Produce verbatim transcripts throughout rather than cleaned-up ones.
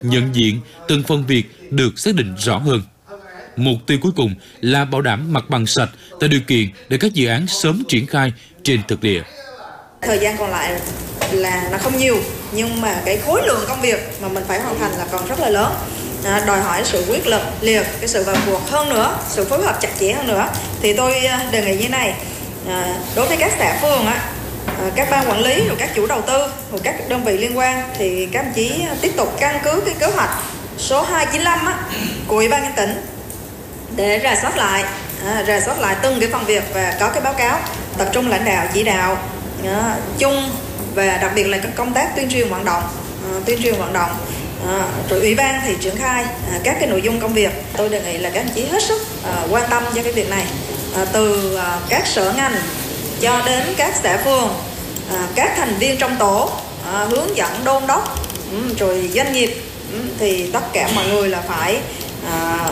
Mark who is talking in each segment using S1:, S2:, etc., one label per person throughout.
S1: nhận diện từng phần việc được xác định rõ hơn. Mục tiêu cuối cùng là bảo đảm mặt bằng sạch, tạo điều kiện để các dự án sớm triển khai trên thực địa.
S2: Thời gian còn lại là nó không nhiều, nhưng mà cái khối lượng công việc mà mình phải hoàn thành là còn rất là lớn. À, đòi hỏi sự quyết liệt, liệt, cái sự vào cuộc hơn nữa, sự phối hợp chặt chẽ hơn nữa. Thì tôi đề nghị như này, à, đối với các xã phường á, à, các ban quản lý, rồi các chủ đầu tư, rồi các đơn vị liên quan thì các đồng chí tiếp tục căn cứ cái kế hoạch số hai chín lăm á, của Ủy ban nhân tỉnh để rà soát lại, à, rà soát lại từng cái phần việc và có cái báo cáo, tập trung lãnh đạo chỉ đạo à, chung và đặc biệt là các công tác tuyên truyền vận động, à, tuyên truyền vận động. À, rồi ủy ban thì triển khai à, các cái nội dung công việc. Tôi đề nghị là các anh chí hết sức à, quan tâm cho cái việc này, à, từ à, các sở ngành cho đến các xã phường, à, các thành viên trong tổ, à, hướng dẫn đôn đốc, ừ, rồi doanh nghiệp, ừ, thì tất cả mọi người là phải à,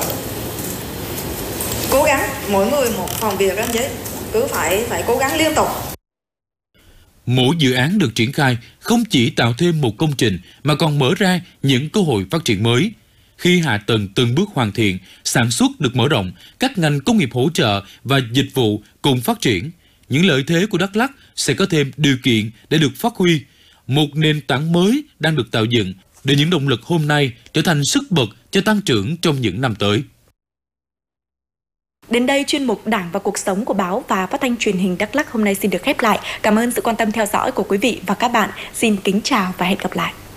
S2: cố gắng, mỗi người một phần việc đó anh chị, cứ phải phải cố gắng liên tục.
S1: Mỗi dự án được triển khai không chỉ tạo thêm một công trình mà còn mở ra những cơ hội phát triển mới. Khi hạ tầng từng bước hoàn thiện, sản xuất được mở rộng, các ngành công nghiệp hỗ trợ và dịch vụ cùng phát triển, những lợi thế của Đắk Lắk sẽ có thêm điều kiện để được phát huy. Một nền tảng mới đang được tạo dựng để những động lực hôm nay trở thành sức bật cho tăng trưởng trong những năm tới.
S3: Đến đây, chuyên mục Đảng và Cuộc sống của báo và phát thanh truyền hình Đắk Lắk hôm nay xin được khép lại. Cảm ơn sự quan tâm theo dõi của quý vị và các bạn. Xin kính chào và hẹn gặp lại.